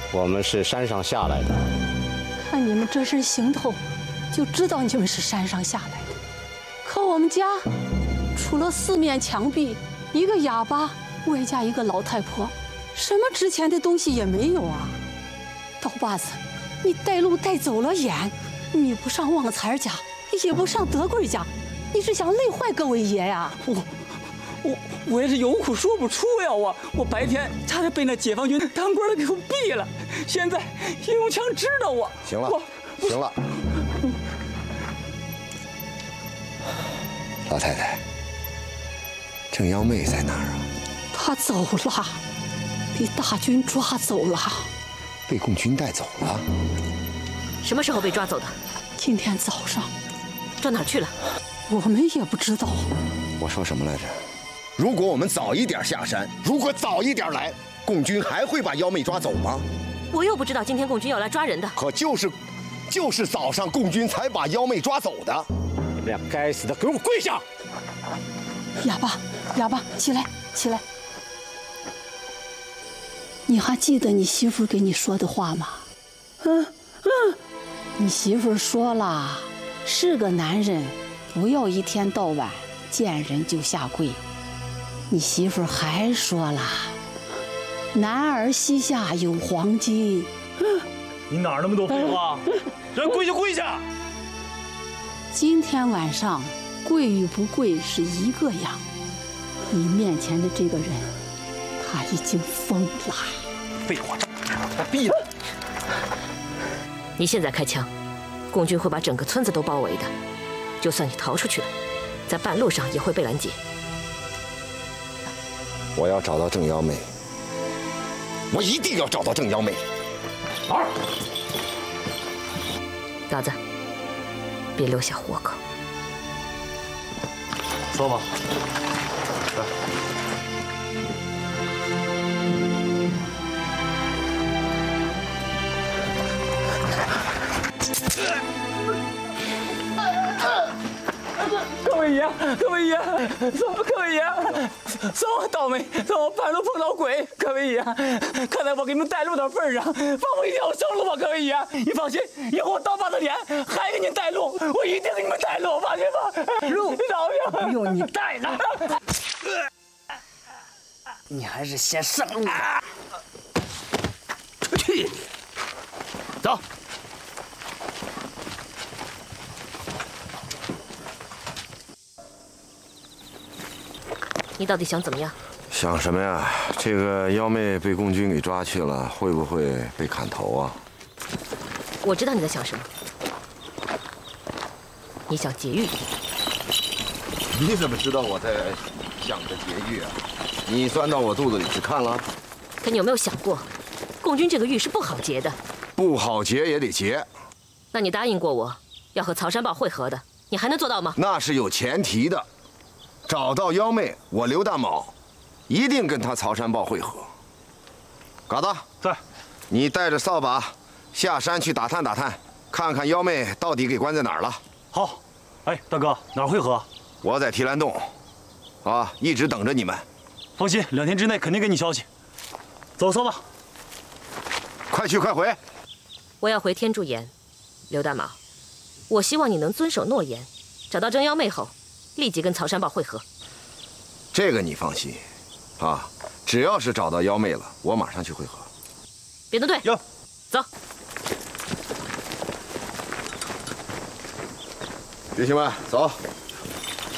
我们是山上下来的。 看你们这身行头，就知道你们是山上下来的。可我们家除了4面墙壁、一个哑巴，外加一个老太婆，什么值钱的东西也没有啊！刀把子，你带路带走了眼，你不上旺财家，也不上德贵家，你是想累坏各位爷呀？ 我也是有苦说不出呀！我白天差点被那解放军当官的给我毙了，现在叶永强知道我。 行了，行了，老太太，郑幺妹在哪儿啊？ 她走了，被大军抓走了。 被共军带走了？ 什么时候被抓走的？ 今天早上。 抓哪儿去了？ 我们也不知道。 我说什么来着？如果我们早一点下山，如果早一点来，共军还会把幺妹抓走吗？ 我又不知道今天共军要来抓人的。 可就是早上共军才把幺妹抓走的。 你们俩该死的，给我跪下！ 哑巴，起来，起来！你还记得你媳妇给你说的话吗？你媳妇说了，是个男人，不要一天到晚见人就下跪。你媳妇还说了，男儿膝下有黄金。 你哪儿那么多废话？人跪就跪下。 今天晚上跪与不跪是一个样。你面前的这个人，他已经疯了。 废话，我毙了！ 你现在开枪，共军会把整个村子都包围的。就算你逃出去了，在半路上也会被拦截。 我要找到郑幺妹，我一定要找到郑幺妹。 嘎子，别留下活口。 走吧。 各位爷，各位爷，算我倒霉，算我半路碰到鬼。各位爷，看在我给你们带路的份上，放我一条生路吧。各位爷，你放心，以后我刀把子脸还给你带路，我一定给你们带路，放心吧。路饶命， 不用你带了，你还是先上路吧。 出去，走。 你到底想怎么样？ 想什么呀？这个幺妹被共军给抓去了，会不会被砍头啊？ 我知道你在想什么。你想劫狱。 你怎么知道我在想着劫狱啊？你钻到我肚子里去看了？ 可你有没有想过，共军这个狱是不好劫的。 不好劫也得劫。 那你答应过我要和曹山豹会合的，你还能做到吗？ 那是有前提的。找到幺妹，我刘大卯一定跟他曹山豹会合。嘎子， 在， 你带着扫把下山去打探打探，看看幺妹到底给关在哪儿了。 好。哎，大哥，哪儿会合？ 我在提篮洞，啊，一直等着你们。 放心，2天之内肯定给你消息。走，扫把。 快去快回。 我要回天柱岩，刘大卯，我希望你能遵守诺言，找到郑幺妹后，立即跟曹山豹会合。 这个你放心，啊，只要是找到幺妹了，我马上去会合。 别动队， 有， 走。 弟兄们，走。